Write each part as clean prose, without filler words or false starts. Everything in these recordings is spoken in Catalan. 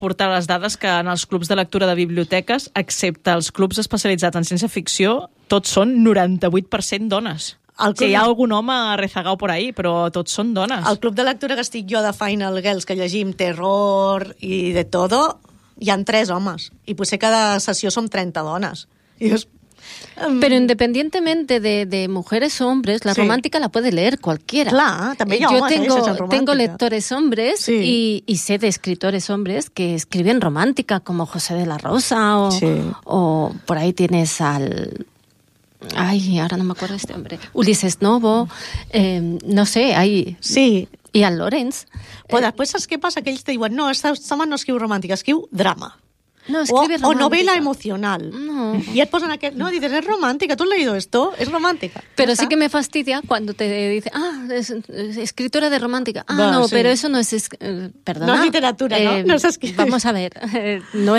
portar les dades que en els clubs de lectura de biblioteques, excepte els clubs especialitzats en ciència-ficció, tots són 98% dones. Hi ha algun home rezagau por ahí, però tots són dones. Al club de lectura que estic jo de Final Girls, que llegim terror i de todo, hi ha 3 homes. I potser cada sessió som 30 dones. I és... Pero independientemente de mujeres o hombres, la romántica la puede leer cualquiera. Claro, también yo tengo lectores hombres y sé de escritores hombres que escriben romántica, como José de la Rosa o por ahí tienes al... Ay, ahora no me acuerdo este hombre. Ulises Novo, no sé, hay... Sí. I al Lorenz. Però després saps què passa? Que ells te diuen, no, esta home no escriu romàntica, escriu drama. No, escribe romántica. O novela emocional. No. Y et posen aquest... No, dices, es romántica, ¿tú has leído esto? Es romántica. Pero sí que me fastidia cuando te dicen, es escritora de romántica. No, pero eso no es... perdona. No es literatura, ¿no? No es escribir. Vamos a ver, no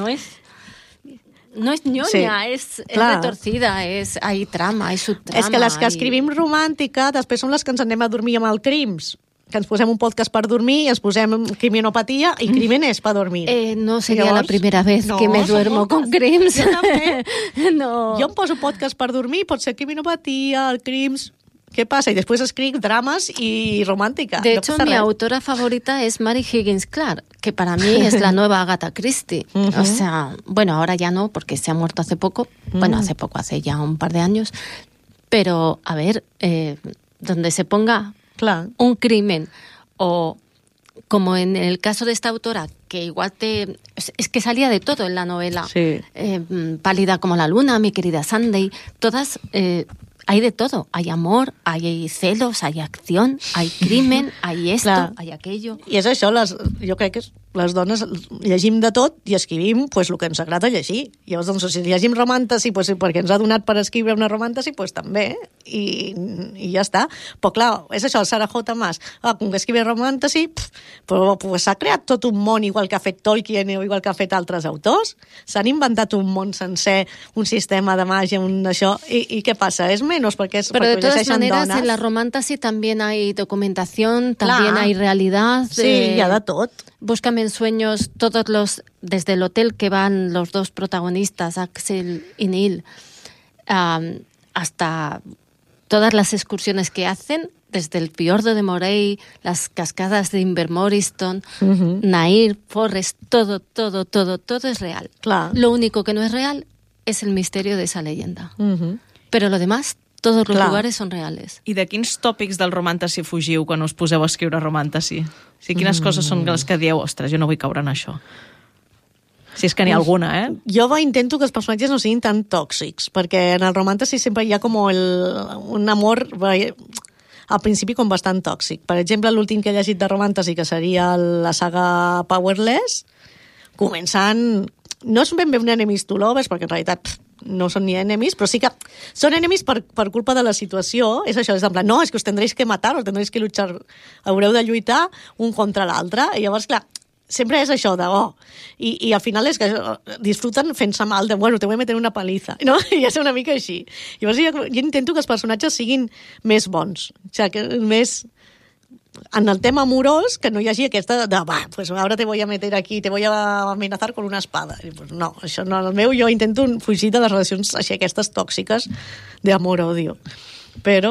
es ñoña, és retorcida, hay trama, hay subtrama. És que les que escrivim romàntica després són les que ens anem a dormir amb el crims, que ens posem un podcast per dormir i ens posem criminopatia i crímenes per dormir. No sería la primera vez que me duermo con crims. Jo també. No. Jo em poso podcast per dormir, pot ser criminopatia, el crims... ¿Qué pasa? Y después escribo dramas y romántica. De hecho, mi autora favorita es Mary Higgins Clark, que para mí es la nueva Agatha Christie. O sea, bueno, ahora ya no, porque se ha muerto hace poco. Bueno, hace ya un par de años. Pero, a ver, donde se ponga un crimen o... Como en el caso de esta autora, que igual es que salía de todo en la novela. Sí. Pálida como la luna, mi querida Sunday, todas... hay de todo. Hay amor, hay celos, hay acción, hay crimen, hay esto, hay aquello. I és això, jo crec que les dones llegim de tot i escrivim pues, el que ens agrada llegir. Llavors, doncs, si llegim romàntesi, pues, perquè ens ha donat per escriure una romàntesi, pues, també. I ja està. Però, clar, és això, el Sarah J. Maas. Com que escrive romàntesi, però pues, s'ha creat tot un món igual que ha fet Tolkien o igual que ha fet altres autors. S'han inventat un món sencer, un sistema de màgia, un això. I què passa? És menos perquè és... Pero de todas maneras, dones. en la romántasy también hay documentación, también hay realidad. Sí, hi ha de tot. Búscame en sueños desde el hotel que van los dos protagonistas, Axel y Neil, hasta todas las excursiones que hacen, desde el fiordo de Moray, las cascadas de Invermoriston, Nair, Forrest, todo es real. Clar. Lo único que no es real es el misterio de esa leyenda. Pero lo demás, todos los lugares son reales. I de quins tòpics del romàntesi fugiu quan us poseu a escriure romàntesi? O sigui, quines coses són les que dieu, ostres, jo no vull caure en això? Si és que n'hi ha alguna, Jo intento que els personatges no siguin tan tòxics, perquè en el romàntesi sempre hi ha com un amor al principi com bastant tòxic. Per exemple, l'últim que he llegit de romàntesi, que seria la saga Powerless, començant... No és ben bé un enemies to lovers, perquè en realitat no són ni enemies, però sí que són enemies per culpa de la situació. És això, és en plan, no, és que us tendréis que matar, us tendréis que luchar, haureu de lluitar un contra l'altre. I llavors, clar, sempre és això de, i al final és que disfruten fent-se mal, de, bueno, te voy a meter una paliza, no? I és una mica així. Llavors jo intento que els personatges siguin més bons, o sigui, que més... En el tema amorós, que no hi hagi aquesta de, pues ahora te voy a meter aquí, te voy a amenazar con una espada. I, pues, no, això no, el meu, jo intento fugir de les relacions així, aquestes tòxiques d'amor-odio. Pero...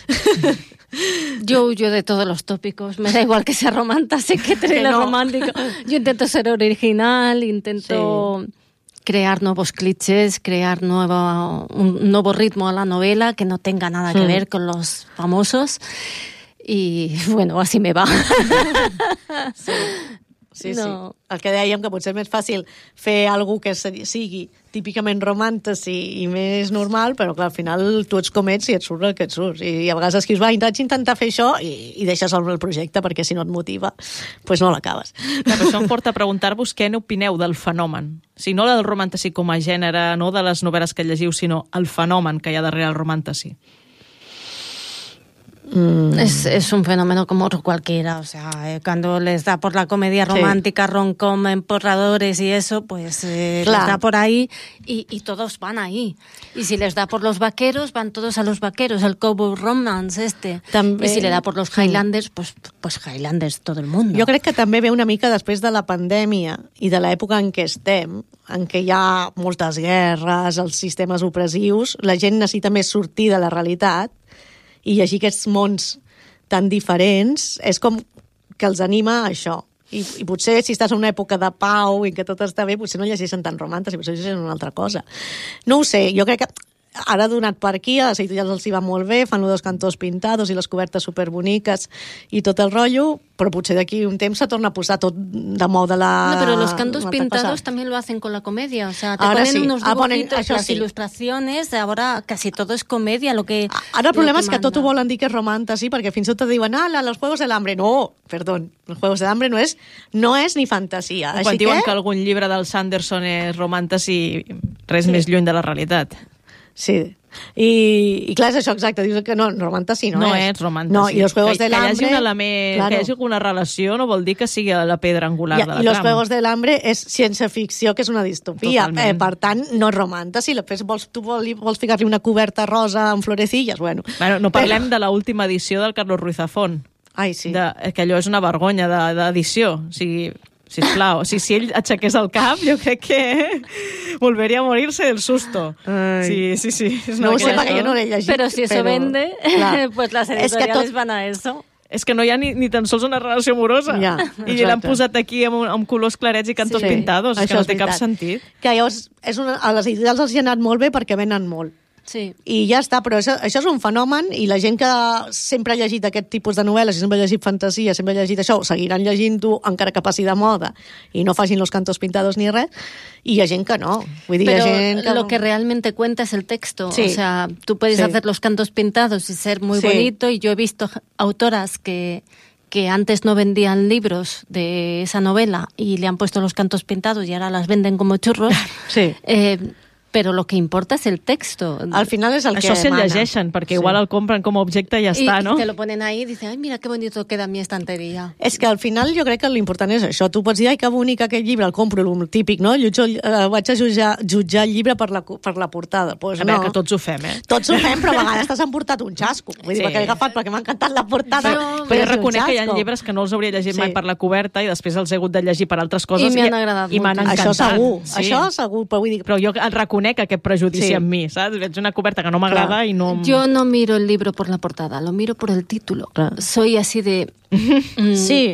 Yo huyo de todos los tópicos, me da igual que sea romántico, que thriller romántico. Yo intento ser original, intento crear nuevos clichés, crear un nuevo ritmo a la novela que no tenga nada que ver con los famosos. I, bueno, així me va. Sí. El que dèiem, que potser és més fàcil fer alguna que sigui típicament romàntesi i més normal, però clar, al final tu ets com ets i et surt el que et surt. I a vegades escrius, vaig intentar fer això i deixes el projecte perquè si no et motiva, doncs no l'acabes. Clar, però això em porta a preguntar-vos què n'opineu del fenomen. O sigui, no del romàntesi com a gènere, no de les novel·les que llegiu, sinó el fenomen que hi ha darrere el romàntesi. Es un fenómeno como otro cualquiera, o sea, cuando les da por la comedia romántica, rom-com, empotradores y eso, pues les da por ahí y todos van ahí. Y si les da por los vaqueros, van todos a los vaqueros, el cowboy romance També. Y si le da por los Highlanders, pues Highlanders todo el mundo. Jo crec que també ve una mica després de la pandèmia i de l'època en què estem, en què hi ha moltes guerres, els sistemes opressius, la gent necessita més sortir de la realitat i llegir aquests mons tan diferents és com que els anima a això. I potser si estàs en una època de pau i que tot està bé, potser no llegeixen tant romances i potser llegeixen una altra cosa. No ho sé, jo crec que ara donat per aquí, a les editorials els hi va molt bé, fan los cantors pintados i les cobertes superboniques i tot el rotllo, però potser d'aquí un temps se torna a posar tot de moda la... No, pero los cantos pintados también lo hacen con la comedia, o sea, te ahora ponen unos dibujitos, això las ilustraciones, ahora casi todo es comedia, lo que... Ara el problema és que tot ho volen dir que és romantasy, perquè fins i tot te diuen, los Juegos del Hambre. No, perdón, los Juegos del Hambre no és ni fantasia. Quan diuen que algun llibre del Sanderson és romantasy, res més lluny de la realitat. Sí, i clar, és això exacte, dius que no, romantasy no és. És romantasy. No, i los Juegos del Hambre... Que hi hagi un element, que hi hagi alguna relació no vol dir que sigui la pedra angular de la trama. I los Juegos del Hambre és ciència-ficció, que és una distopia. Per tant, no és romantasy. Tu vols ficar-li una coberta rosa amb florecillas? Bueno, no parlem de l'última edició del Carlos Ruiz Zafón. Ai, sí. Que allò és una vergonya d'edició. O sigui, sisplau, si ell aixequés el cap, jo crec que volveria a morirse del susto. Ai. Sí. No ho sé, perquè jo no l'he llegit. Pero si eso vende, pues las editoriales van a eso. És que no hi ha ni tan sols una relació amorosa. Ja, I l'han posat aquí amb colors clarets i cantos pintados. És que no té cap sentit. Que llavors, a les editorials els hi ha anat molt bé perquè venen molt. Sí. I ja està, però això és un fenomen i la gent que sempre ha llegit aquest tipus de novel·les i sempre ha llegit fantasia, sempre ha llegit això, seguiran llegint-ho encara que passi de moda i no facin los cantos pintados ni res, i hi ha gent que no. Vull dir, pero gent que lo que realmente cuenta es el texto. Sí. O sea, tú puedes hacer los cantos pintados y ser muy bonito, y yo he visto autoras que antes no vendían libros de esa novela y le han puesto los cantos pintados y ahora las venden como churros. Sí. Pero lo que importa es el texto. Al final és el que Això se'l mana. llegeixen, perquè igual el compren com a objecte i ja està, no? Y te lo ponen ahí y dicen, ay, mira qué bonito queda mi estantería. És que al final jo crec que l'important és això. Tu pots dir, ai, que bonic aquest llibre, el compro, el típic, no? Vaig a jutjar el llibre per la portada. Pues a veure, que tots ho fem, Tots ho fem, però a vegades t'has emportat un xasco. Vull dir, perquè he agafat perquè m'ha encantat la portada. Però reconec que hi ha llibres que no els hauria llegit mai per la coberta i després els he hagut de llegir per altres coses. I m'han agradat i m'han encantat. Això segur, però vull dir... Però jo reconec aquest prejudici en mi, saps? Veig una coberta que no m'agrada i no... Yo no miro el libro por la portada, lo miro por el título. Soy así de... Sí.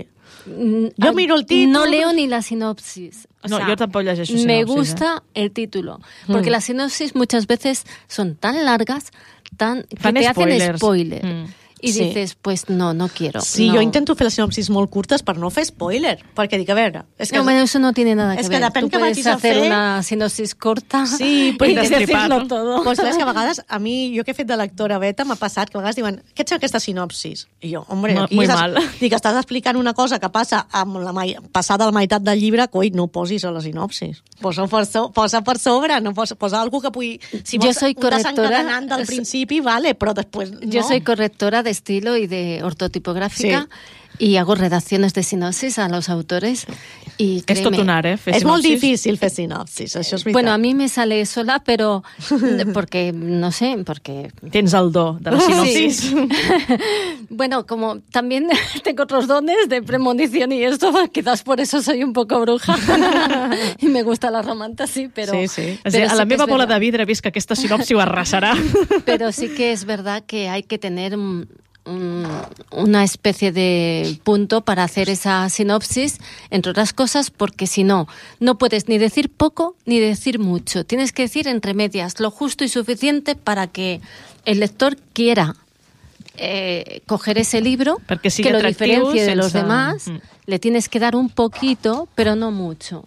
Yo miro el título. No leo ni la sinopsis. O sea, yo tampoco llegeixo sinopsis. Me gusta el título, porque las sinopsis muchas veces son tan largas, que te hacen spoiler. I dices, pues no quiero. Sí, jo intento fer les sinopsis molt curtes per no fer spoiler, perquè dic, a veure... És que, no, bueno, eso no tiene nada que ver. És que depèn que vagis a fer... hacer una sinopsis corta però y decirlo todo. Pues és que a vegades, a mi, jo que he fet de lectora beta, m'ha passat que a vegades diuen, què ets aquesta sinopsis? I jo, hombre, aquí estàs explicant una cosa que passa amb passada la meitat del llibre, coi, no posis a la sinopsis. Posa per sobre, no posa algú que pugui... Si vols un desencadenant del principi, vale, però després no. Jo soy correctora de estilo y de ortotipográfica y hago redacciones de sinopsis a los autores y créeme, és tot un art, fer és molt difícil fer sinopsis, això és veritat. Bueno, a mí me sale sola, pero porque, no sé, porque... Tens el do de la sinopsis. Sí. Bueno, como también tengo otros dones de premonición y esto, quizás por eso soy un poco bruja y me gusta la romantasy, pero... Sí. Pero a la meva bola de vidre he vist que aquesta sinopsi ho arrasarà. Pero sí que es verdad que hay que tener una especie de punto para hacer esa sinopsis, entre otras cosas, porque si no puedes ni decir poco ni decir mucho. Tienes que decir entre medias lo justo y suficiente para que el lector quiera coger ese libro, que lo diferencie de los demás. Le tienes que dar un poquito, pero no mucho.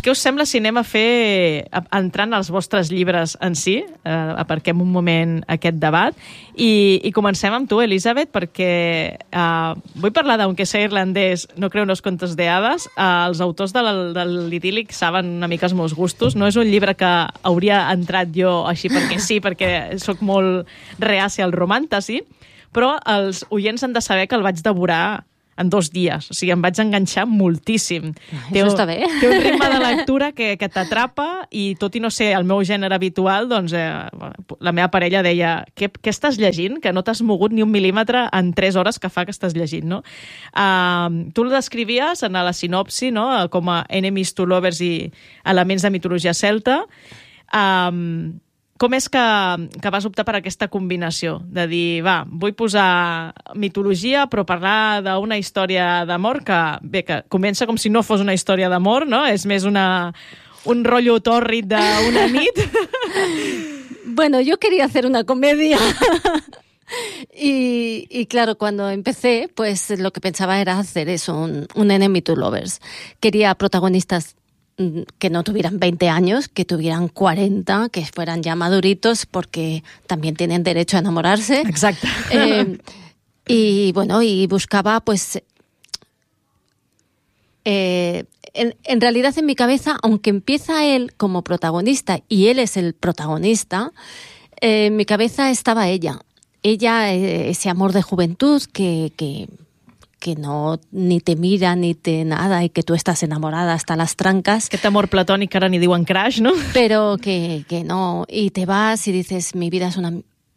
Què us sembla si anem a fer, entrant als vostres llibres en si, aparquem un moment aquest debat, i comencem amb tu, Elisabet, perquè vull parlar d'Aunque sea irlandès, no creo en los contos de hadas. Els autors de l'idíl·lic saben una mica els meus gustos. No és un llibre que hauria entrat jo així perquè sí, perquè sóc molt reàcia al romàntasi, però els oients han de saber que el vaig devorar en 2 dies. O sigui, em vaig enganxar moltíssim. Això està bé. Té un ritme de lectura que t'atrapa i tot i no ser el meu gènere habitual, doncs la meva parella deia què estàs llegint? Que no t'has mogut ni un mil·límetre en 3 hores que fa que estàs llegint, no? Tu el descrivies en la sinopsi, no? Com a enemies to lovers i elements de mitologia celta. Com és que vas optar per aquesta combinació? De dir, vull posar mitologia, però parlar d'una història d'amor que comença com si no fos una història d'amor, no? És més un rotllo tòrrid d'una nit. Bueno, yo quería hacer una comedia. Y claro, cuando empecé, pues lo que pensaba era hacer eso, un enemy to lovers. Quería protagonistas que no tuvieran 20 años, que tuvieran 40, que fueran ya maduritos, porque también tienen derecho a enamorarse. Exacto. Y bueno, y buscaba, pues... en realidad en mi cabeza, aunque empieza él como protagonista y él es el protagonista, en mi cabeza estaba ella. Ella, ese amor de juventud que no ni te mira ni te nada y que tú estás enamorada hasta las trancas. Aquest amor platònic ara ni diuen crush, no? Pero que no. Y te vas y dices, mi vida es una...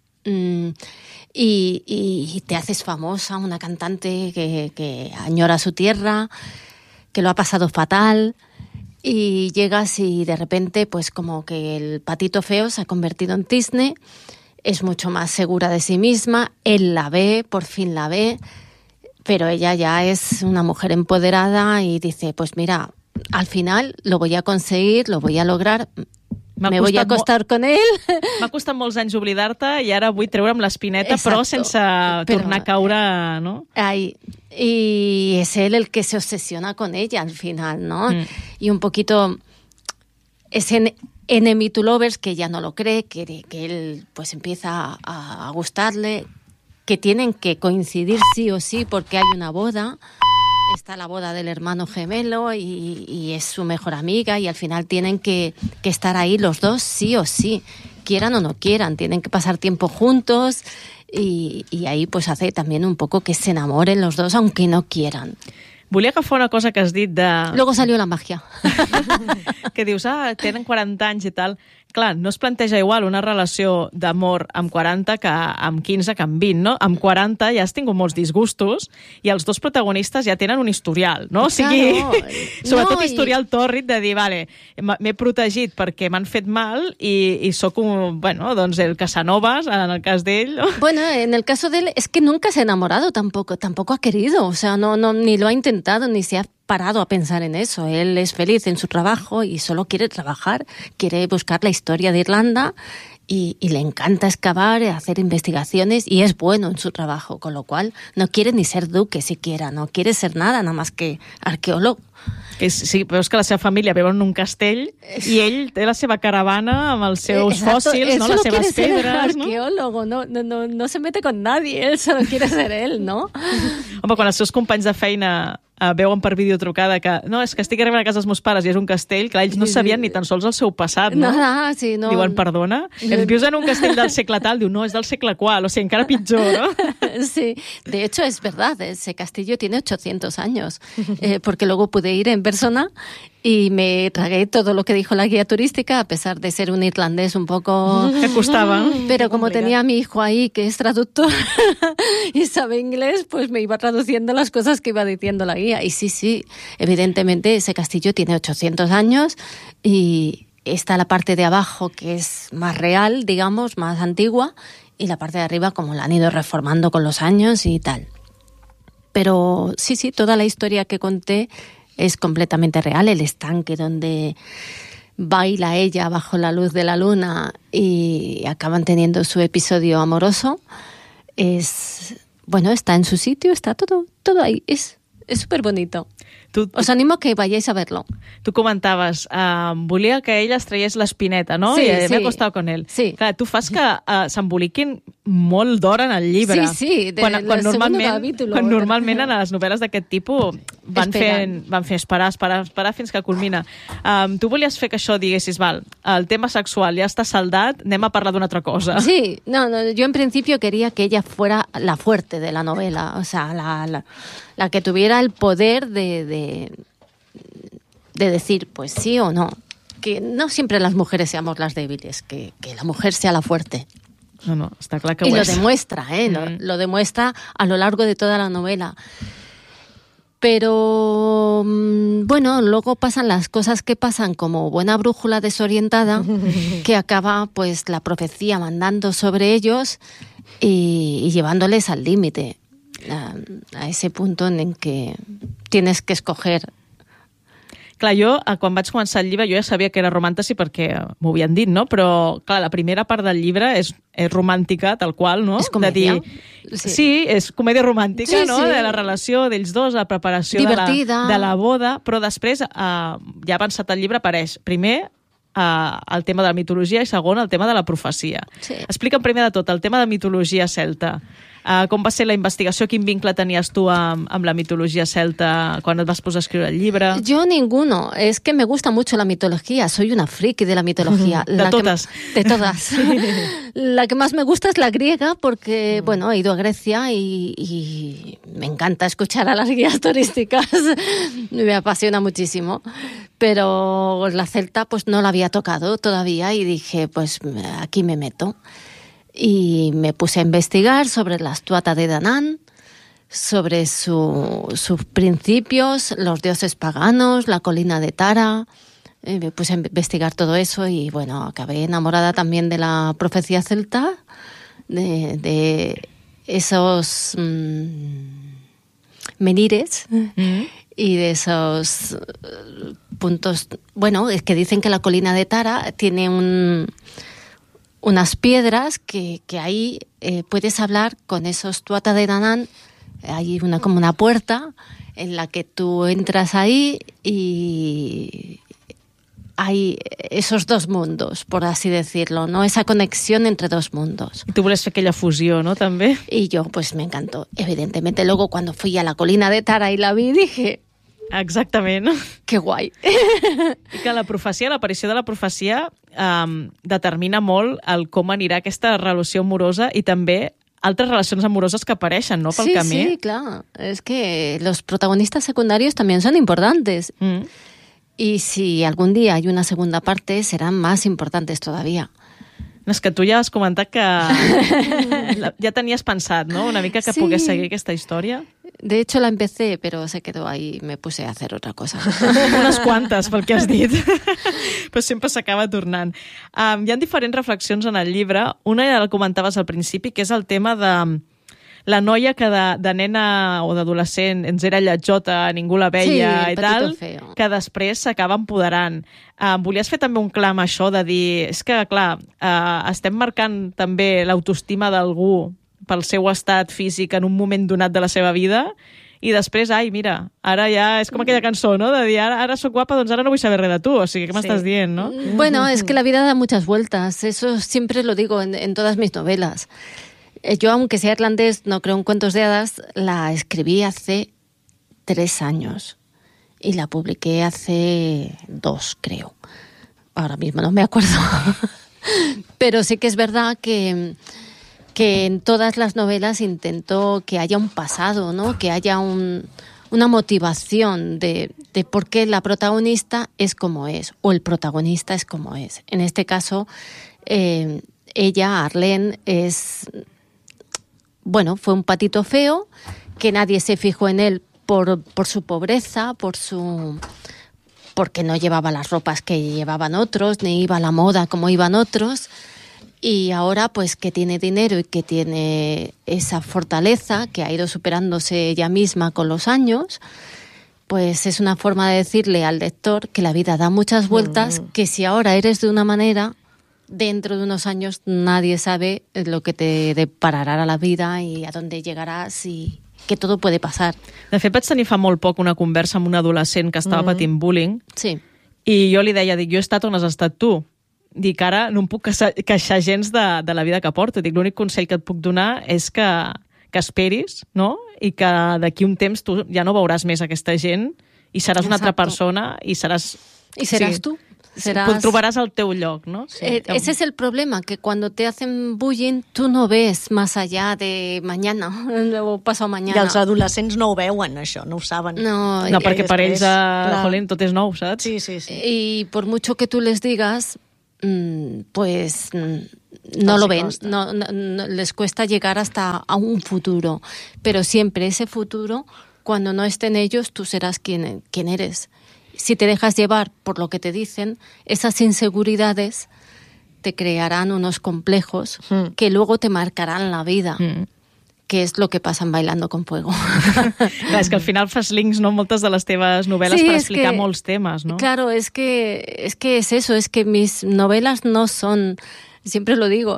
y te haces famosa, una cantante que añora su tierra, que lo ha pasado fatal, y llegas y de repente pues como que el patito feo se ha convertido en cisne, es mucho más segura de sí misma, él la ve, por fin la ve, pero ella ya es una mujer empoderada y dice, pues mira, al final lo voy a conseguir, lo voy a lograr, me voy a acostar con él. M'ha costat molts anys oblidar-te i ara vull treure'm l'espineta, però sense tornar a caure, ¿no? Ahí. Y es él el que se obsesiona con ella al final, ¿no? Y un poquito ese enemy to lovers que ya no lo cree, que él pues empieza a gustarle, que tienen que coincidir sí o sí porque hay una boda, está la boda del hermano gemelo y es su mejor amiga y al final tienen que estar ahí los dos sí o sí, quieran o no quieran, tienen que pasar tiempo juntos y ahí pues hace también un poco que se enamoren los dos aunque no quieran. Volia agafar una cosa que has dit de... Luego salió la magia. Que dius, tenen 40 anys i tal. Clar, no es planteja igual una relació d'amor amb 40 que amb 15, que amb 20, no? Amb 40 ja has tingut molts disgustos i els dos protagonistes ja tenen un historial, no? O sigui, sobretot historial tòrrid de dir, vale, m'he protegit perquè m'han fet mal i sóc doncs el Casanovas, en el cas d'ell. ¿No? Bueno, en el caso de él es que nunca se ha enamorado tampoco ha querido, o sea, no ni lo ha intentado, ni se ha parado a pensar en eso. Él es feliz en su trabajo y solo quiere trabajar, quiere buscar la historia de Irlanda y le encanta excavar, hacer investigaciones y es bueno en su trabajo, con lo cual no quiere ni ser duque siquiera, no quiere ser nada más que arqueólogo. Sí, però és que la seva família viu en un castell i ell té la seva caravana amb els seus fòssils, no? Les seves pedres. Ser arqueólogo, no se mete con nadie, él solo quiere ser él, ¿no? Home, quan els seus companys de feina veuen per videotrucada que no, és que estic arribant a casa dels meus pares i és un castell, clar, ells no sabien ni tan sols el seu passat, no? Sí, no. Diuen, perdona? Vius en un castell del segle tal? Diu, no, és del segle qual, o sigui, encara pitjor, no? Sí, de hecho es verdad, ese castillo tiene 800 años, porque luego pude ir en persona y me tragué todo lo que dijo la guía turística, a pesar de ser un irlandés un poco... Que costaba. Pero como tenía a mi hijo ahí, que es traductor y sabe inglés, pues me iba traduciendo las cosas que iba diciendo la guía. Y sí, evidentemente ese castillo tiene 800 años y está la parte de abajo que es más real, digamos, más antigua, y la parte de arriba como la han ido reformando con los años y tal. Pero sí, toda la historia que conté es completamente real. El estanque donde baila ella bajo la luz de la luna y acaban teniendo su episodio amoroso está en su sitio, está todo ahí, es súper bonito. Os animo a que vayáis a verlo. Tu comentaves, volia que ell es traiés l'espineta, no? Sí, I sí. m'he acostat con ell. Sí. Clar, tu fas que s'emboliquin molt d'hora en el llibre. Sí, quan normalment en les novel·les d'aquest tipus van fer esperar fins que culmina. Tu volies fer que això diguessis, val, el tema sexual ja està saldat, anem a parlar d'una altra cosa. Sí, no, yo en principio quería que ella fuera la fuerte de la novela, o sea, la que tuviera el poder de decir pues sí o no. Que no siempre las mujeres seamos las débiles, que la mujer sea la fuerte. No, està clar que y ho lo és. demuestra, lo demuestra a lo largo de toda la novela. Pero bueno, luego pasan las cosas que pasan como buena brújula desorientada, que acaba pues la profecía mandando sobre ellos y llevándoles al límite, a ese punto en que tienes que escoger. Clar, jo, quan vaig començar el llibre, jo ja sabia que era romàntesi perquè m'ho havien dit, no? Però, clar, la primera part del llibre és romàntica, tal qual, no? És comèdia. Sí, és comèdia romàntica, sí, no? Sí. De la relació d'ells dos, la preparació de la boda, però després, ja avançat el llibre, apareix primer el tema de la mitologia i segon el tema de la profecia. Sí. Explica'm primer de tot el tema de mitologia celta. Com va ser la investigació? Quin vincle tenies tu amb la mitologia celta quan et vas posar a escriure el llibre? Yo ninguno. Es que me gusta mucho la mitología. Soy una friki de la mitología. De todas. De todas. La que más me gusta es la griega porque, bueno, he ido a Grecia y me encanta escuchar a las guías turísticas. Me apasiona muchísimo. Pero la celta pues no la había tocado todavía y dije, pues aquí me meto. Y me puse a investigar sobre la Tuatha de Danann, sobre sus principios, los dioses paganos, la colina de Tara. Me puse a investigar todo eso y bueno, acabé enamorada también de la profecía celta, de esos menires y de esos puntos. Bueno, es que dicen que la colina de Tara tiene unas piedras que ahí puedes hablar con esos Tuatha de Danann. Hay como una puerta en la que tú entras ahí y hay esos dos mundos, por así decirlo, ¿no? Esa conexión entre dos mundos. I tu volies fer aquella fusió, no, també? Y yo, pues me encantó. Evidentemente, luego cuando fui a la colina de Tara y la vi, dije... Exactament. Que guai. I que la profecia, l'aparició de la profecia determina molt el com anirà aquesta relació amorosa i també altres relacions amoroses que apareixen, no?, pel camí. Sí, claro. Es que los protagonistas secundarios también son importantes. Y si algún día hay una segunda parte, serán más importantes todavía. És que tu ja has comentat que ja tenies pensat, no?, una mica que pogués seguir aquesta història. De hecho, la empecé, pero se quedó ahí. Me puse a hacer otra cosa. Unes quantes, pel que has dit. Però sempre s'acaba tornant. Hi ha diferents reflexions en el llibre. Una ja la comentaves al principi, que és el tema de la noia que de nena o d'adolescent ens era lletjota, ningú la veia i tal, feo. Que després s'acaba empoderant. Volies fer també un clam a això de dir, és que, clar, estem marcant també l'autoestima d'algú pel seu estat físic en un moment donat de la seva vida i després, ai, mira, ara ja és com aquella cançó, no?, de dir, ara soc guapa, doncs ara no vull saber res de tu, o sigui, què m'estàs dient, no? Bueno, es que la vida da muchas vueltas, eso siempre lo digo en todas mis novelas. Yo, aunque sea irlandés, no creo en cuentos de hadas, la escribí hace 3 años y la publiqué hace 2, creo. Ahora mismo no me acuerdo. Pero sí que es verdad que en todas las novelas intento que haya un pasado, ¿no? Que haya una motivación de por qué la protagonista es como es o el protagonista es como es. En este caso, ella, Arlene, fue un patito feo, que nadie se fijó en él por su pobreza, porque no llevaba las ropas que llevaban otros, ni iba a la moda como iban otros. Y ahora, pues, que tiene dinero y que tiene esa fortaleza que ha ido superándose ella misma con los años, pues es una forma de decirle al lector que la vida da muchas vueltas, que si ahora eres de una manera, dentro de unos años nadie sabe lo que te deparará la vida y a dónde llegarás y que todo puede pasar. De fet, vaig tenir fa molt poc una conversa amb un adolescent que estava patint bullying, Sí. i jo li deia, jo he estat on has estat tu. Dic, ara no em puc queixar gens de la vida que porto. Dic, l'únic consell que et puc donar és que esperis, no? I que d'aquí un temps tu ja no veuràs més aquesta gent i seràs una altra persona i seràs... Y serás tú. Trobaràs el teu lloc, ¿no? Ese es el problema, que cuando te hacen bullying tú no ves más allá de mañana o pasado mañana. I els adolescents no ho veuen, això, no ho saben. No, perquè per ells, jolín, tot és nou, saps? Sí. Y por mucho que tú les digas, pues no lo ven, no, les cuesta llegar hasta a un futuro. Pero siempre ese futuro, cuando no estén ellos, tú serás quien eres. Si te dejas llevar por lo que te dicen, esas inseguridades te crearán unos complejos que luego te marcarán la vida. Que és lo que passa en Bailando con Fuego. Clar, és que al final fas links, no?, moltes de les teves novel·les per explicar molts temes, no? Claro, es que es eso, es que mis novelas no son, siempre lo digo,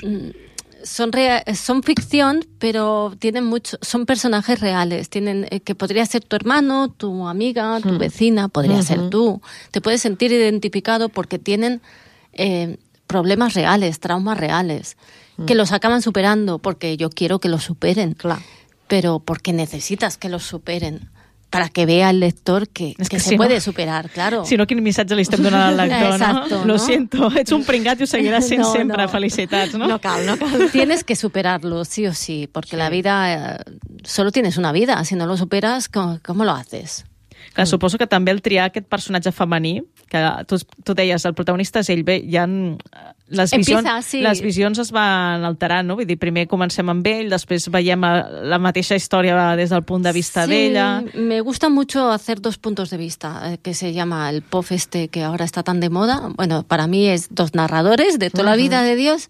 son ficción, pero son personajes reales. Que podría ser tu hermano, tu amiga, tu vecina, podría ser tú. Te puedes sentir identificado porque tienen problemas reales, traumas reales, que los acaban superando, porque yo quiero que los superen. Clar. Pero porque necesitas que los superen. Para que vea el lector que se puede superar, claro. Si no, quin missatge li estem donant al lector, Exacto, no? Lo siento, ets un pringat i ho seguiràs sent sempre. Felicitats, no? No cal. Tienes que superarlo, sí o sí, porque la vida, solo tienes una vida. Si no lo superas, ¿cómo lo haces? Clar, suposo que també el triar aquest personatge femení, que tu deies, el protagonista és ell, bé, hi ha... Les visions es van alterant, no? Vull dir, primer comencem amb ell, després veiem la mateixa història des del punt de vista d'ella. Me gusta mucho hacer dos puntos de vista, que se llama el POF que ahora está tan de moda. Bueno, para mí es dos narradores de toda la vida de Dios.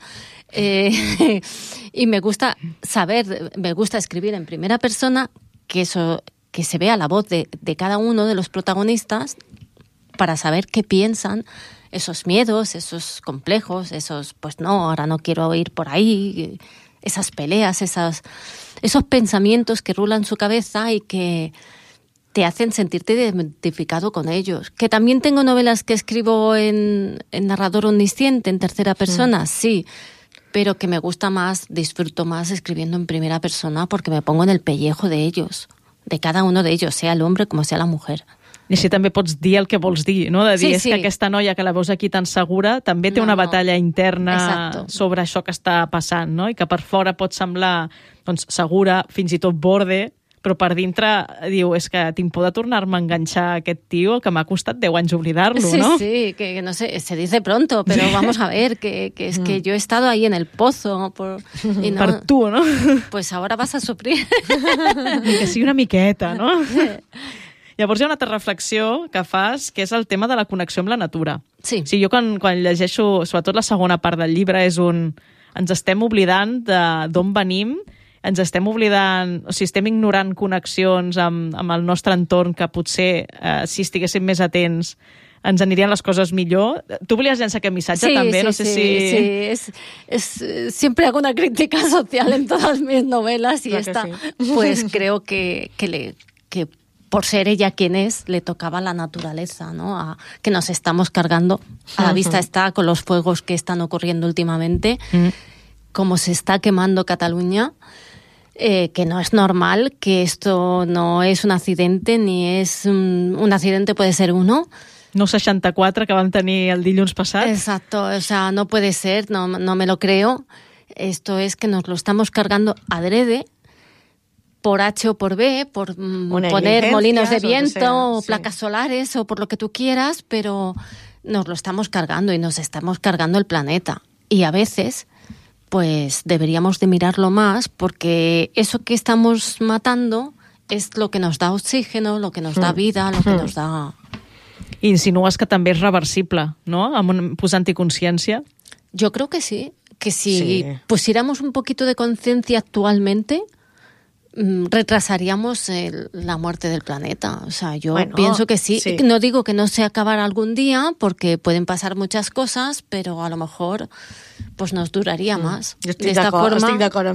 Y me gusta escribir en primera persona, que se vea la voz de cada uno de los protagonistas para saber qué piensan, esos miedos, esos complejos, pues no, ahora no quiero ir por ahí, esas peleas, esos pensamientos que rulan su cabeza y que te hacen sentirte identificado con ellos. Que también tengo novelas que escribo en narrador omnisciente, en tercera persona, sí, pero que me gusta más, disfruto más escribiendo en primera persona porque me pongo en el pellejo de ellos, de cada uno de ellos, sea el hombre como sea la mujer. I així també pots dir el que vols dir, no? De dir, és que aquesta noia que la veus aquí tan segura també té una batalla interna sobre això que està passant, no? I que per fora pot semblar segura, fins i tot borde, però per dintre diu, és que tinc por de tornar-me a enganxar a aquest tio que m'ha costat 10 anys oblidar-lo, no? Sí, que no sé, se dice pronto, pero vamos a ver, que es que yo he estado ahí en el pozo. Y no, per tu, no? Pues ahora vas a sufrir. Ni que sigui una miqueta, no? Llavors hi ha una altra reflexió que fas, que és el tema de la connexió amb la natura. Sí. O sigui, jo quan llegeixo, sobretot la segona part del llibre, és ens estem oblidant d'on venim, ens estem oblidant, o sigui, estem ignorant connexions amb el nostre entorn, que potser, si estiguéssim més atents, ens anirien les coses millor. Tu volies llançar aquest missatge també? No sé si... Siempre hago una crítica social en todas mis novelas y claro esta, pues creo que por ser ella quien es, le tocaba la naturaleza, ¿no? Que nos estamos cargando. A la vista está con los fuegos que están ocurriendo últimamente, cómo se está quemando Cataluña, que no es normal, que esto no es un accidente, ni es un accidente, puede ser uno. No 64 que vam tenir el dilluns passat. Exacto, o sea, no puede ser, no me lo creo. Esto es que nos lo estamos cargando adrede, por H o por B, por poner molinos de viento o placas solares o por lo que tú quieras, pero nos lo estamos cargando y nos estamos cargando el planeta. Y a veces, pues deberíamos de mirarlo más, porque eso que estamos matando es lo que nos da oxígeno, lo que nos da vida, lo que nos da... Insinues que també és reversible, no? Posant-hi consciència. Yo creo que sí, que si pusiéramos un poquito de conciencia actualmente, retrasaríamos la muerte del planeta. O sea, yo pienso que sí. No digo que no se acabará algún día, porque pueden pasar muchas cosas, pero a lo mejor pues nos duraría más. Jo estic d'acord amb tu.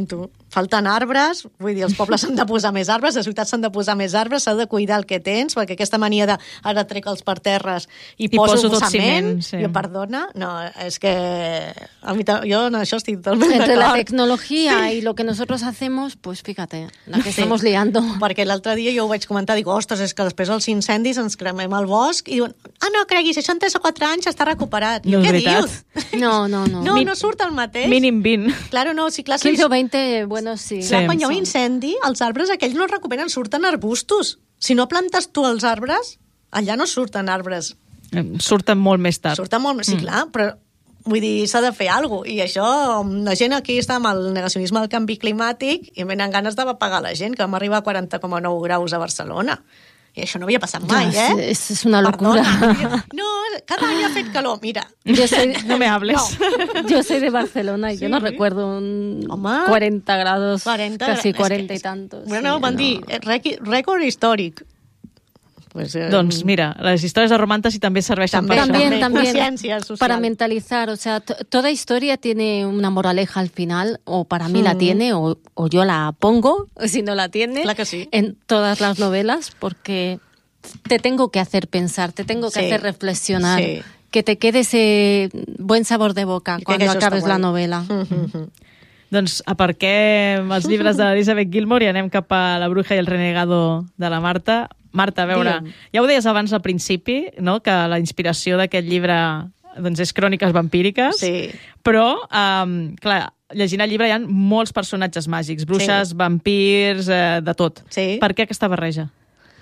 falten arbres, vull dir, els pobles s'han de posar més arbres, les ciutats s'han de posar més arbres, s'ha de cuidar el que tens, perquè aquesta mania de ara trec els parterres i poso tot ciment, sí. jo, perdona, no, és que a mi, jo en això estic totalment Entre d'acord. la tecnología y lo que nosotros hacemos, pues fíjate, la que estamos liando. Perquè l'altre dia jo ho vaig comentar, dic, ostres, és que després dels incendis ens cremem al bosc i diuen, no creguis, això en 3 o 4 anys està recuperat. No, Què veritat. dius? No. No surt el mateix. Mínim 20. Claro, no, sí, clar, 15 o 20, bueno, sí. clar, quan hi ha un Son. incendi, els arbres aquells no es recuperen, surten arbustos. Si no plantes tu els arbres, allà no surten arbres. Surten molt més tard. Surten molt... Sí, clar, però vull dir, s'ha de fer alguna cosa. I això, la gent aquí està amb el negacionisme del canvi climàtic i venen ganes de pagar la gent, que vam arribar a 40,9 graus a Barcelona. I això no havia passat mai, Es una locura. Perdona. No, cada any ha fet calor. Mira, No me hables. Yo soy de Barcelona y Sí. yo no recuerdo un Home. 40 grados, 40, casi és 40 que- y tantos. Bueno, sí, van dir, rècord històric. Pues, Doncs mira, les històries de Romàntesi també serveixen per això. También, Consciencia social. para mentalizar, o sea, toda historia tiene una moraleja al final, o para mí la tiene, o yo la pongo, si no la tiene, Claro que sí. en todas las novelas, porque te tengo que hacer pensar, te tengo que Sí. hacer reflexionar, Sí. que te quede ese buen sabor de boca Jo crec que cuando això està acabes la guai. novela. Doncs aparquem els llibres de l'Elizabeth Gilmore i anem cap a La bruja i el renegado de la Marta. Marta, a veure, Digue'm. ja ho deies abans al principi, no?, que la inspiració d'aquest llibre doncs, és cròniques vampíriques, Sí. però, clar, llegint el llibre hi ha molts personatges màgics, bruixes, vampirs, de tot. Sí. Per què aquesta barreja?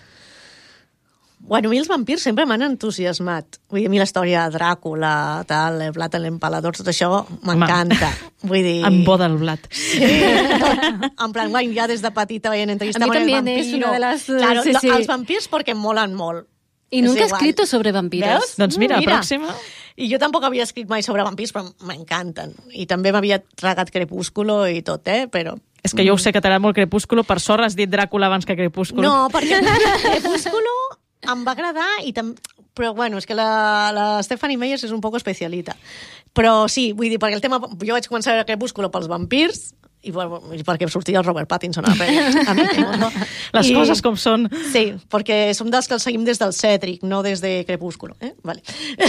Bueno, a mi els vampirs sempre m'han entusiasmat. Vull dir, a mi la història de Dràcula, tal, el Vlad l'Empalador, tot això m'encanta. Vull dir... Em boda el blat. Sí, tot. En plan, guai, ja des de petita veient entrevista A mi amb el también vampiro. es una de las... Claro, sí, sí. Els vampirs perquè em molen molt. Y És nunca he igual. escrito sobre vampiros. Veus? Doncs mira, pròxima. I jo tampoc havia escrit mai sobre vampirs, però m'encanten. I també m'havia tragat Crepúsculo i tot, però... És que jo ho sé que t'agrada molt Crepúsculo, per sort has dit Dràcula abans que Crepúsculo. No, perquè Crepúsculo em va agradar i però bueno, és que la Stephanie Meyers és un poc especialita. Però sí, vull dir, perquè el tema... Jo vaig començar a veure Crepúsculo pels vampirs i perquè sortia el Robert Pattinson a no? Les coses com són. Sí, perquè som dels que el seguim des del Cèdric, no des de Crepúsculo. Vale.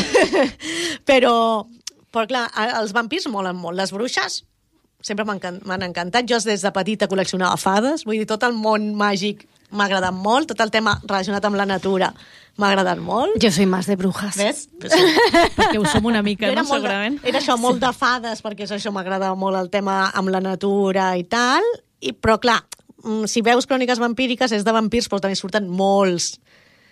però clar, els vampirs molen molt. Les bruixes sempre m'han encantat. Jo des de petita col·leccionava fades, vull dir, tot el món màgic m'ha agradat molt, tot el tema relacionat amb la natura m'ha agradat molt. Yo soy más de brujas. Ves? Perquè ho som una mica, Jo no? Segurament. Era això, molt de fades, perquè és això, m'agradava molt el tema amb la natura i tal, però clar, si veus cròniques vampíriques és de vampirs, però també surten molts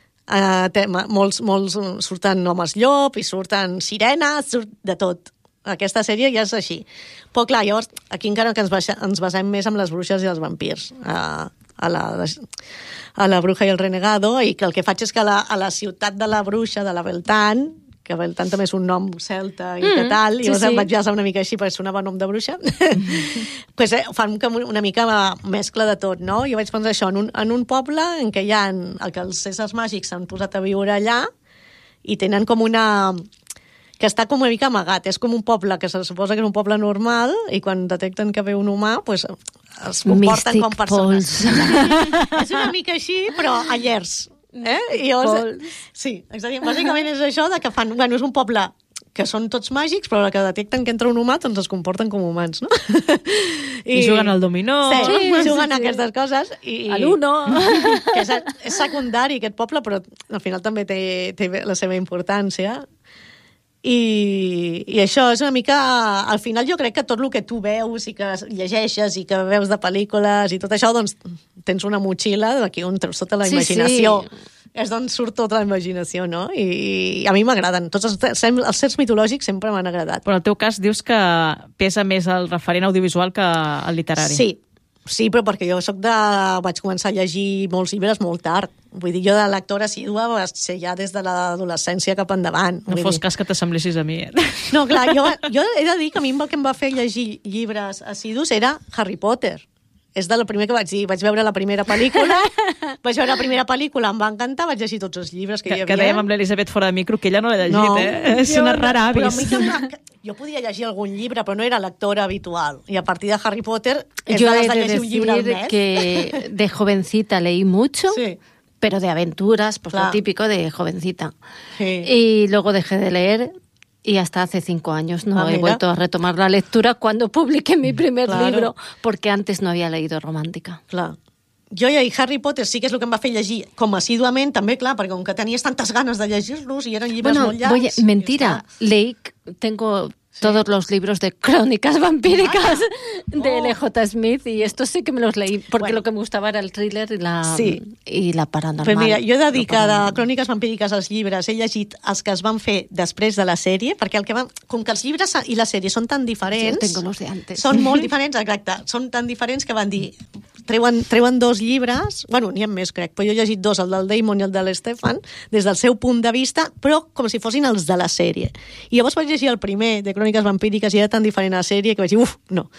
surten homes llop i surten sirenes, de tot. Aquesta sèrie ja és així. Però clar, llavors, aquí encara que ens basem més en les bruixes i els vampirs, a la bruja i el renegado, i que el que faig és que a la ciutat de la bruixa, de la Beltane, que Beltane també és un nom celta i que tal, i llavors em vaig basar una mica així perquè sonava nom de bruixa, pues, fan una mica mescla de tot, no? Jo vaig pensar això, en un poble en què hi ha que els éssers màgics s'han posat a viure allà i tenen com una... que està com una mica amagat. És com un poble que se suposa que és un poble normal i quan detecten que ve un humà, pues, es comporten Mystic com persones. Falls. És una mica així, però a llers. I llavors, sí, exactament. Bàsicament és això de que fan... Bueno, és un poble que són tots màgics, però la que detecten que entra un humà, doncs es comporten com humans, no? I juguen al dominó. Sí, juguen a aquestes coses. A l'uno. Que és secundari, aquest poble, però al final també té la seva importància. I això és una mica... Al final jo crec que tot el que tu veus i que llegeixes i que veus de pel·lícules i tot això, doncs tens una motxilla d'aquí on treus tota la imaginació. Sí. És d'on surt tota la imaginació, no? I a mi m'agraden. Tots els certs mitològics sempre m'han agradat. Però en el teu cas dius que pesa més el referent audiovisual que el literari. Sí, però perquè jo vaig començar a llegir molts llibres molt tard. Vull dir, jo de lectora assídua va ser ja des de l'adolescència cap endavant. No fos cas que t'assemblessis a mi. No, clar, jo he de dir que a mi el que em va fer llegir llibres assidus era Harry Potter. És de la primera que vaig dir. Vaig veure la primera pel·lícula, em va encantar, vaig llegir tots els llibres que hi havia. Que dèiem amb l'Elisabet fora de micro, que ella no l'ha llegit, És una rara avis. Però a mi Jo podia llegir algun llibre, però no era lectora habitual. I a partir de Harry Potter és Yo de he les de de llegir un llibre al decir mes. que de jovencita leí mucho, Sí. pero de aventuras, pues lo Claro. típico de jovencita. Sí. Y luego dejé de leer y hasta hace 5 años no Ah, he mira. vuelto a retomar la lectura cuando publiqué mi primer Claro. libro, porque antes no había leído romántica. Clar. Jo i Harry Potter sí que és el que em va fer llegir com assíduament, també, clar, perquè com que tenies tantes ganes de llegir-los i eren llibres Bueno, molt llargs... mentira, leí, tengo todos los libros de crónicas vampíricas de L.J. Smith y estos sí que me los leí porque Bueno. lo que me gustava era el thriller Sí. y la paranormal. Però mira, jo he de dir que de Lo paranormal. cròniques vampíriques als llibres he llegit els que es van fer després de la sèrie, perquè el que van, com que els llibres i la sèrie són tan diferents... Jo tengo los de antes. Són molt diferents, exacte. Són tan diferents que van dir... Treuen 2 llibres, bueno, n'hi ha més, crec, però jo he llegit 2, el del Damon i el de l'Stefan, des del seu punt de vista, però com si fossin els de la sèrie. I llavors vaig llegir el primer, de Cròniques vampíriques, i era tan diferent a la sèrie que vaig dir, no,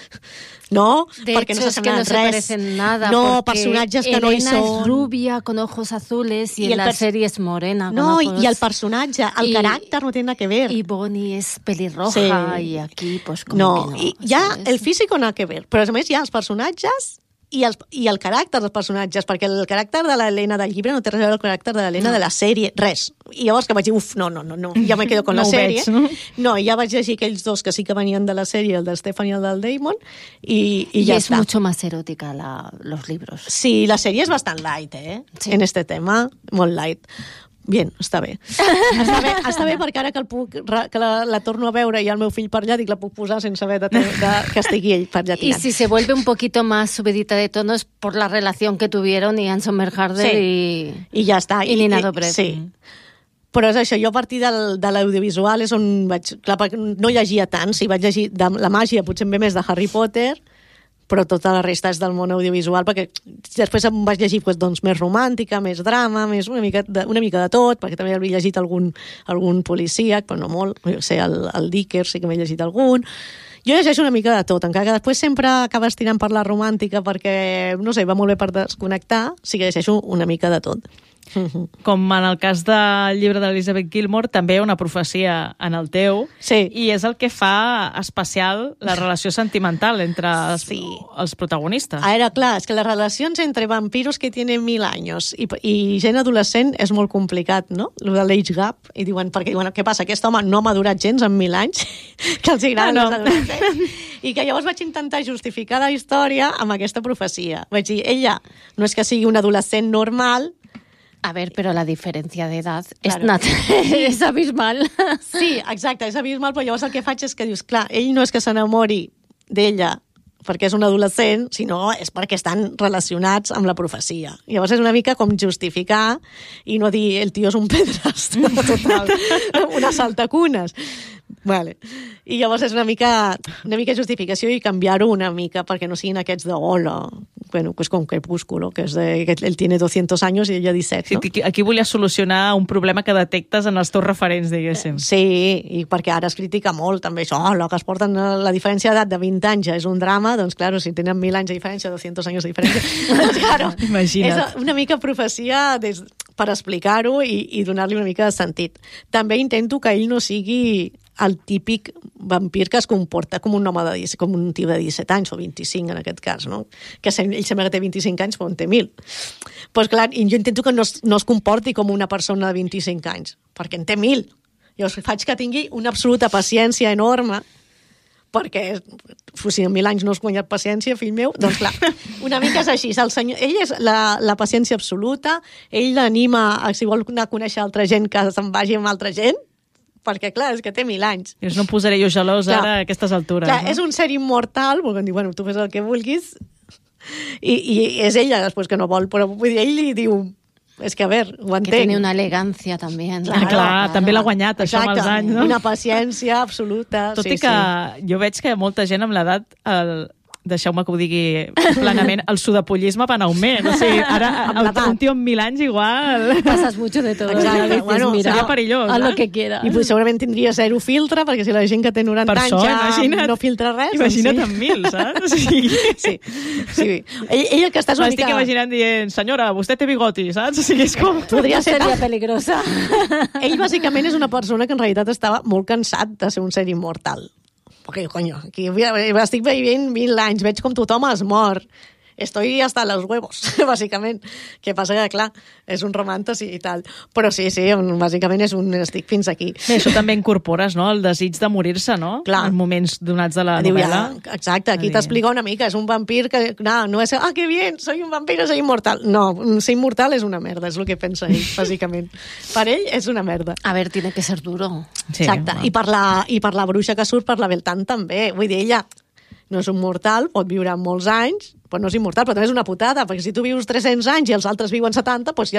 De perquè hecho, no es que no se res. parecen nada. No, porque personatges que no hi Elena són. es rubia, con ojos azules, y, Y en el la serie es morena. No, con ojos... i el personatge, el Y- caràcter no té nada que ver. Y Bonnie es pelirroja, Sí. y aquí, pues, como No, que no. i hi ha ¿sabes? el físic nada que ver, però a més hi ha els personatges i el caràcter dels personatges, perquè el caràcter de l'Helena del llibre no té res a veure amb el caràcter de l'Helena de la sèrie, res. I llavors que vaig dir, no, ja me quedo con No la ho sèrie. veig, no? No, ja vaig llegir aquells 2 que sí que venien de la sèrie, el del Stefan i el del Damon, i Y ja es està. mucho más erótica los libros. Sí, la sèrie és bastant light, Sí. en este tema, molt light. Bien, està bé. Està bé perquè ara que, que la torno a veure i el meu fill per allà, dic, la puc posar sense haver de que estigui ell per allà Y tirant. si se vuelve un poquito más subidita de tono es por la relación que tuvieron Ian Somerhalder I ja està. i Nina Dobrev. Sí. Però és això, jo a partir de l'audiovisual és on vaig... Clar, perquè no llegia tant, sí, vaig llegir de la màgia, potser em ve més de Harry Potter, però tota la resta és del món audiovisual, perquè després em vaig llegir doncs, més romàntica, més drama, més una mica de tot, perquè també havia llegit algun policíac, però no molt, jo sé, el Dickers sí que m'he llegit algun. Jo llegeixo una mica de tot, encara que després sempre acabes tirant per la romàntica perquè, no sé, va molt bé per desconnectar, sí que llegeixo una mica de tot. Com en el cas del llibre d'Elizabeth Gilmore, també hi ha una profecia en el teu, Sí. i és el que fa especial la relació sentimental entre els protagonistes. Ara, clar, és que les relacions entre vampiros que tienen 1000 anys i gent adolescent és molt complicat, no? Lo de l'age gap. I diuen, perquè diuen, què passa? Aquest home no ha madurat gens en 1000 anys, que els agraden no. els adolescents. I que llavors vaig intentar justificar la història amb aquesta profecia. Vaig dir, ella no és que sigui un adolescent normal. A ver, pero la diferencia de edad Claro. es abismal. Sí, exacte, és abismal, però llavors el que faig és que dius, clar, ell no és que s'enamori d'ella perquè és un adolescent, sinó és perquè estan relacionats amb la profecia. Llavors és una mica com justificar i no dir el tio és un pedrastre total, una saltacunes. Vale. I llavors és una mica justificació i canviar-ho una mica perquè no siguin aquests de hola. Bueno, pues com Crepúsculo, que és que él tiene 200 años i ella 17, no? Sí, aquí volies solucionar un problema que detectes en els teus referents, diguéssim. Sí, i perquè ara es critica molt també això, que es porten la diferència d'edat de 20 anys ja és un drama, doncs claro, si tenen 1000 anys de diferència, 200 anys de diferència, doncs claro, Imagina't. és una mica profecia per explicar-ho i donar-li una mica de sentit. També intento que ell no sigui el típic vampir que es comporta com un home com un tio de 17 anys o 25 en aquest cas, no? Que ell sembla que té 25 anys però en té 1000. Pues clar, jo intento que no es comporti com una persona de 25 anys, perquè en té 1000. Jo faig que tingui una absoluta paciència enorme, perquè si en 1000 anys no has guanyat paciència, fill meu, doncs clar, una mica és així. Ell és la paciència absoluta, ell l'anima, si vol anar a conèixer altra gent, que se'n vagi amb altra gent, perquè, clar, és que té 1000 anys. Dius, no em posaré jo gelós Clar. ara a aquestes altures. Clar, no? és un ser immortal, perquè diu, bueno, tu fes el que vulguis, i és ella després que no vol, però vull dir, ell li diu, és que a veure, ho Que entenc. tiene una elegancia también. Clar, també l'ha guanyat, això amb els anys, no? Una paciència absoluta. Tot i que jo veig que molta gent amb l'edat, deixeu-me que ho digui plenament, el sudapollisme va en augment. O sigui, ara un tio amb 1000 anys igual... Pasas mucho de todo. Exacte, Dices, bueno, mira, seria perillós, haz lo eh? que quieras. I pues, segurament tindria zero filtre, perquè si la gent que té 90 Per anys això, ja imagina't. no filtra res... Imagina't doncs amb 1000, saps? O sigui, sí. Ell el que està és una m'estic mica... imaginant dient, senyora, vostè té bigoti, saps? O sigui, és com... Podria ser... Sería peligrosa. Ell bàsicament és una persona que en realitat estava molt cansat de ser un ser immortal. perquè, coño, aquí estic veient 1000 anys, veig com tothom es mor. Estoy hasta los huevos, bàsicament. Que passa que, clar, és un romàntesi i tal. Però sí, bàsicament estic fins aquí. Bé, això també incorpores, no?, el desig de morir-se, no? Clar. En moments donats de la novel·la. Ja, exacte, aquí t'explica una mica, és un vampir que, no és, que bien, soy un vampiro, soy inmortal. No, ser immortal és una merda, és el que pensa ell, bàsicament. Per ell és una merda. A ver, tiene que ser duro. Sí, exacte, i per la bruixa que surt, per la Beltane també. Vull dir, ella no és un mortal, pot viure molts anys, però no és immortal, però també és una putada, perquè si tu vius 300 anys i els altres viuen 70, doncs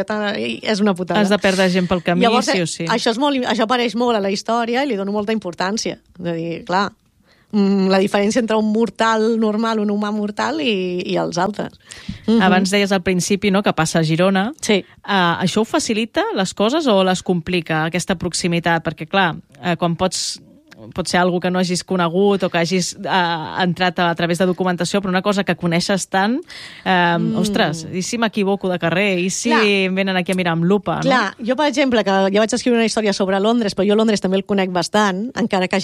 és una putada. Has de perdre gent pel camí, llavors, sí o sí. Això apareix molt a la història i li dono molta importància. De dir, clar, la diferència entre un mortal normal, un humà mortal i els altres. Abans deies al principi, no?, que passa a Girona. Sí. Això ho facilita les coses o les complica, aquesta proximitat? Perquè, clar, quan pot ser algú que no hagis conegut o que hagis entrat a través de documentació, però una cosa que coneixes tant, ostres, i si m'equivoco de carrer, i si em venen aquí a mirar amb lupa, no? Clar, jo, per exemple, que ja vaig escriure una història sobre Londres, però jo Londres també el conec bastant, encara que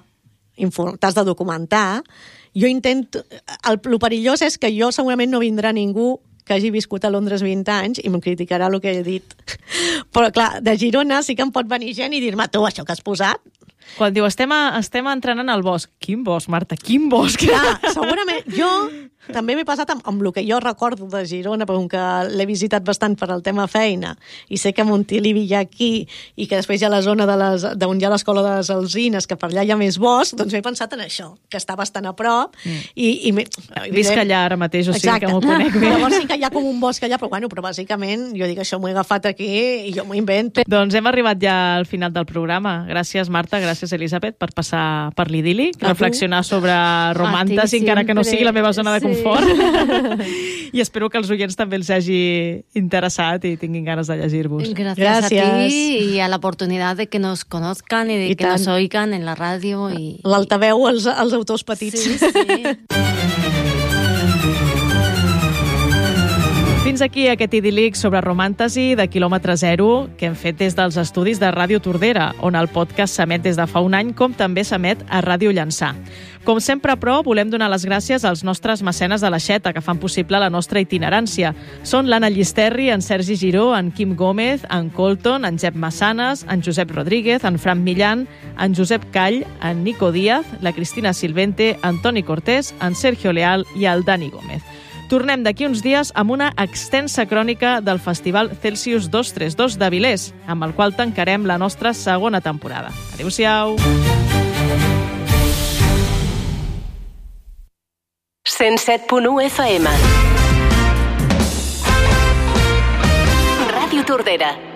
t'has de documentar, jo intento... El perillós és que jo segurament no vindrà ningú que hagi viscut a Londres 20 anys i em criticarà el que he dit. Però, clar, de Girona sí que em pot venir gent i dir-me, tu, això que has posat... Quan diu, estem entrenant al bosc. Quin bosc, Marta? Quin bosc? Clar, segurament. Jo també m'he passat amb el que jo recordo de Girona, perquè l'he visitat bastant per al tema feina, i sé que a Montilivi hi ha aquí, i que després hi ha la zona d'on hi ha l'escola de les Alzines, que per allà hi ha més bosc, doncs m'he pensat en això, que està bastant a prop. Visc allà ara mateix, o sigui que m'ho conec bé. Llavors sí que hi ha com un bosc allà, però bàsicament jo dic això m'ho he agafat aquí i jo m'ho invento. Doncs hem arribat ja al final del programa. Gràcies, Marta, gràcies, Elisabet, per passar per l'idíl·lic, reflexionar sobre romantes, encara que no sigui la meva zona de confort. I espero que els oients també els hagi interessat y tinguin ganas de llegir-vos. Gracias a ti y a la oportunidad de que nos conozcan y de que nos oigan en la ràdio. L'altaveu als autors petits. Sí, sí. Fins aquí aquest idíl·lic sobre romàntesi de quilòmetre zero que hem fet des dels estudis de Ràdio Tordera, on el podcast s'emet des de fa un any, com també s'emet a Ràdio Llançà. Com sempre, però, volem donar les gràcies als nostres mecenes de l'Aixeta, que fan possible la nostra itinerància. Són l'Anna Llisterri, en Sergi Giró, en Quim Gómez, en Colton, en Jep Massanes, en Josep Rodríguez, en Fran Millán, en Josep Call, en Nico Díaz, la Cristina Silvente, en Toni Cortés, en Sergio Leal i el Dani Gómez. Tornem d'aquí uns dies amb una extensa crònica del Festival Celsius 232 d'Avilés, amb el qual tancarem la nostra segona temporada. Adéu-siau! 107.1 FM Ràdio Tordera.